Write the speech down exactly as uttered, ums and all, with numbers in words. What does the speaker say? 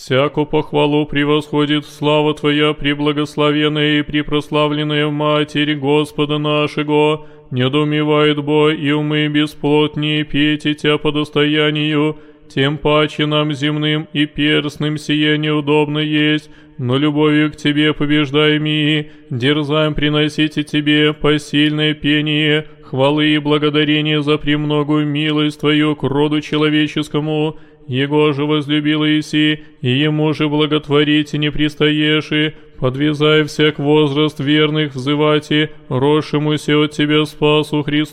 Всяку похвалу превосходит слава Твоя, преблагословенная и препрославленная Матерь Господа нашего. Недоумевает Бо и умы бесплотнее пейте Тя по достоянию, тем паче нам земным и перстным сие неудобно есть, но любовью к Тебе побеждаем и дерзаем приносите Тебе посильное пение, хвалы и благодарение за премногую милость Твою к роду человеческому. Его же возлюбил Иси, и ему же благотворите не пристаеши, подвязай всяк возраст верных взывати, росшемуся от Тебя спасу Христу.